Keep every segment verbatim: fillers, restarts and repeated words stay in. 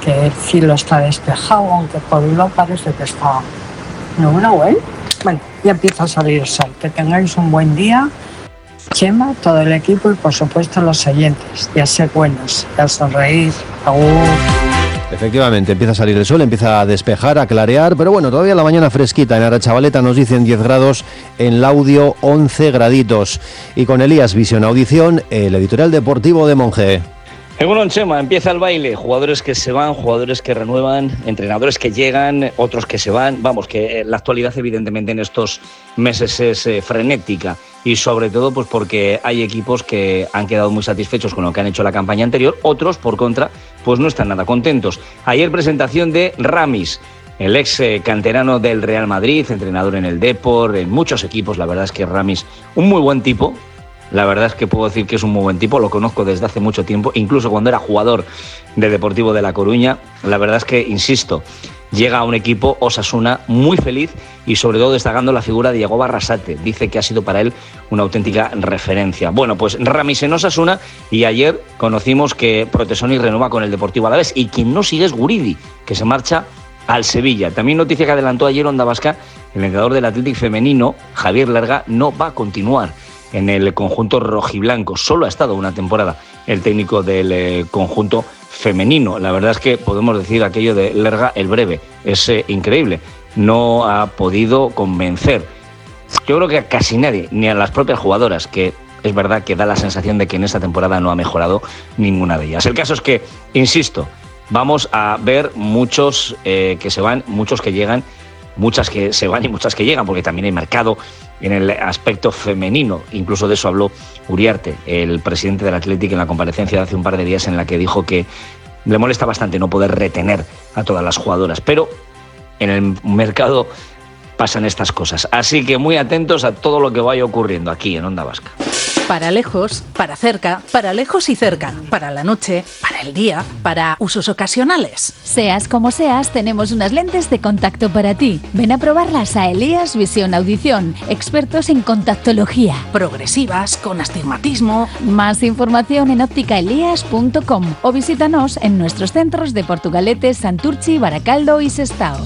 que el cielo está despejado, aunque por un lado parece que está nublado, ¿eh? Bueno, ya empieza a salir el sol. Que tengáis un buen día, Chema, todo el equipo y por supuesto los oyentes. Ya sé buenos, ya sonreír. Agur. Efectivamente, empieza a salir el sol, empieza a despejar, a clarear, pero bueno, todavía la mañana fresquita. En Arachavaleta nos dicen diez grados, en Laudio once graditos. Y con Elías Visión Audición, el editorial deportivo de Monge. Bueno, Chema, empieza el baile, jugadores que se van, jugadores que renuevan, entrenadores que llegan, otros que se van. Vamos, que la actualidad evidentemente en estos meses es eh, frenética y sobre todo pues porque hay equipos que han quedado muy satisfechos con lo que han hecho la campaña anterior, otros por contra pues no están nada contentos. Ayer presentación de Ramis, el ex eh, canterano del Real Madrid, entrenador en el Depor, en muchos equipos. La verdad es que Ramis, un muy buen tipo. La verdad es que puedo decir que es un muy buen tipo, lo conozco desde hace mucho tiempo, incluso cuando era jugador de Deportivo de La Coruña. La verdad es que, insisto, llega a un equipo, Osasuna, muy feliz y sobre todo destacando la figura de Yagoba Arrasate. Dice que ha sido para él una auténtica referencia. Bueno, pues Ramis en Osasuna y ayer conocimos que Protesoni renueva con el Deportivo Alavés y quien no sigue es Guridi, que se marcha al Sevilla. También noticia que adelantó ayer Onda Vasca, el entrenador del Athletic femenino, Javier Lerga, no va a continuar en el conjunto rojiblanco. Solo ha estado una temporada el técnico del eh, conjunto femenino. La verdad es que podemos decir aquello de Lerga el breve. Es eh, increíble. No ha podido convencer, yo creo que a casi nadie, ni a las propias jugadoras, que es verdad que da la sensación de que en esta temporada no ha mejorado ninguna de ellas. El caso es que, insisto, vamos a ver muchos eh, que se van, muchos que llegan, muchas que se van y muchas que llegan, porque también hay mercado en el aspecto femenino. Incluso de eso habló Uriarte, el presidente del Athletic, en la comparecencia de hace un par de días, en la que dijo que le molesta bastante no poder retener a todas las jugadoras, pero en el mercado pasan estas cosas. Así que muy atentos a todo lo que vaya ocurriendo aquí en Onda Vasca. Para lejos, para cerca, para lejos y cerca, para la noche, para el día, para usos ocasionales. Seas como seas, tenemos unas lentes de contacto para ti. Ven a probarlas a Elías Visión Audición, expertos en contactología. Progresivas, con astigmatismo. Más información en óptica elías punto com o visítanos en nuestros centros de Portugalete, Santurchi, Baracaldo y Sestao.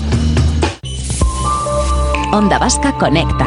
Onda Vasca Conecta.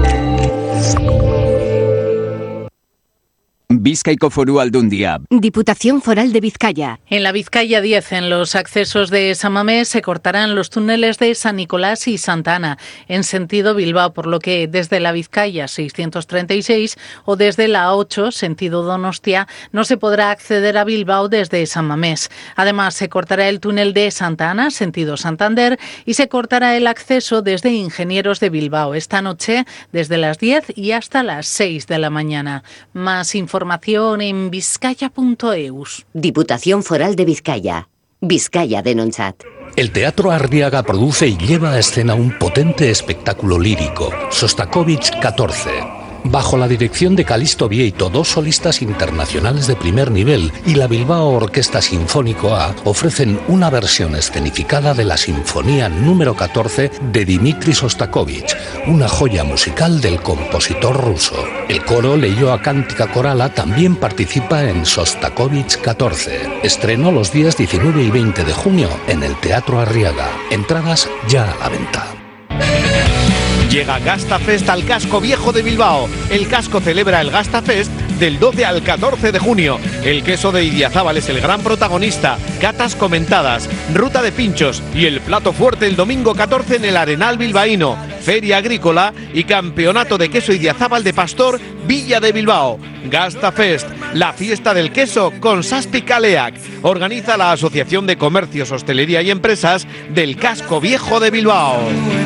Bizkaiko Foru Aldundia. Diputación Foral de Vizcaya. En la Vizcaya diez, en los accesos de San Mamés, se cortarán los túneles de San Nicolás y Santa Ana, en sentido Bilbao, por lo que desde la Vizcaya seiscientos treinta y seis o desde la A ocho, sentido Donostia, no se podrá acceder a Bilbao desde San Mamés. Además, se cortará el túnel de Santa Ana, sentido Santander, y se cortará el acceso desde Ingenieros de Bilbao, esta noche desde las diez y hasta las seis de la mañana. Más información Información en vizcaya punto eus. Diputación Foral de Vizcaya. Vizcaya Denontzat. El Teatro Arriaga produce y lleva a escena un potente espectáculo lírico, Sostakovich catorce. Bajo la dirección de Calixto Vieito, dos solistas internacionales de primer nivel y la Bilbao Orquesta Sinfónico A ofrecen una versión escenificada de la Sinfonía número catorce de Dmitri Sostakovich, una joya musical del compositor ruso. El coro Leioa Cántica Corala también participa en Sostakovich catorce. Estreno los días diecinueve y veinte de junio en el Teatro Arriaga. Entradas ya a la venta. Llega Gastafest al Casco Viejo de Bilbao. El casco celebra el Gastafest del doce al catorce de junio. El queso de Idiazábal es el gran protagonista. Catas comentadas, ruta de pinchos y el plato fuerte el domingo catorce en el Arenal bilbaíno. Feria agrícola y campeonato de queso Idiazábal de Pastor, Villa de Bilbao. Gastafest, la fiesta del queso con Saspi Kaleak. Organiza la Asociación de Comercios, Hostelería y Empresas del Casco Viejo de Bilbao.